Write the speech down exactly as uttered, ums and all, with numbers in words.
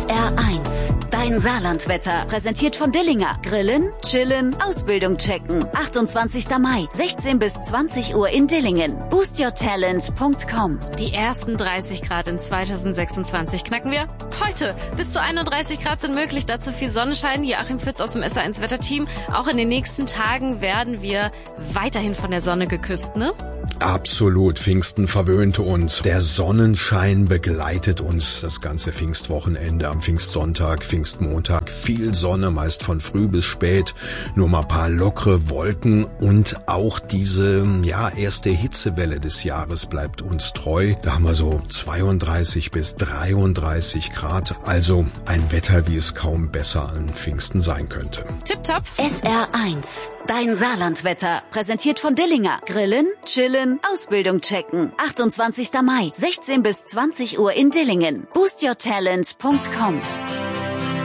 R eins. Dein Saarlandwetter. Präsentiert von Dillinger. Grillen, chillen, Ausbildung checken. achtundzwanzigster Mai, sechzehn bis zwanzig Uhr in Dillingen. boost your talent punkt com. Die ersten dreißig Grad in zweitausendsechsundzwanzig knacken wir heute. Bis zu einunddreißig Grad sind möglich. Dazu viel Sonnenschein. Joachim Pütz aus dem S R eins Wetterteam. Auch in den nächsten Tagen werden wir weiterhin von der Sonne geküsst, ne? Absolut. Pfingsten verwöhnt uns. Der Sonnenschein begleitet uns das ganze Pfingstwochenende. Am Pfingstsonntag, Pfingstmontag. Viel Sonne, meist von früh bis spät. Nur mal ein paar lockere Wolken. Und auch diese, ja, erste Hitzewelle des Jahres bleibt uns treu. Da haben wir so zweiunddreißig bis dreiunddreißig Grad. Also ein Wetter, wie es kaum besser an Pfingsten sein könnte. Tipptopp. S R eins. Dein Saarlandwetter. Präsentiert von Dillinger. Grillen, chillen, Ausbildung checken. achtundzwanzigster Mai, sechzehn bis zwanzig Uhr in Dillingen. boost your talent punkt com.